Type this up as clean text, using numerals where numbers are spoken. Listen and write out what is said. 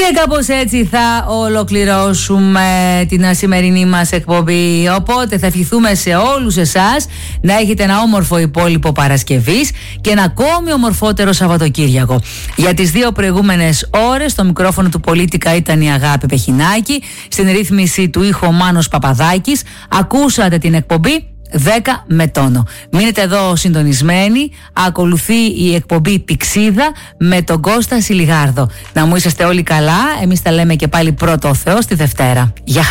Και κάπως έτσι θα ολοκληρώσουμε την σημερινή μας εκπομπή. Οπότε θα ευχηθούμε σε όλους εσάς να έχετε ένα όμορφο υπόλοιπο Παρασκευής και ένα ακόμη ομορφότερο Σαββατοκύριακο. Για τις δύο προηγούμενες ώρες το μικρόφωνο του Πολίτικα ήταν η Αγάπη Πεχινάκη, στην ρύθμιση του ήχου Μάνος Παπαδάκης. Ακούσατε την εκπομπή 10 με τόνο. Μείνετε εδώ συντονισμένοι. Ακολουθεί η εκπομπή Πηξίδα με τον Κώστα Σιλιγάρδο. Να μου είσαστε όλοι καλά. Εμείς τα λέμε και πάλι πρώτο ο Θεός τη Δευτέρα. Γεια.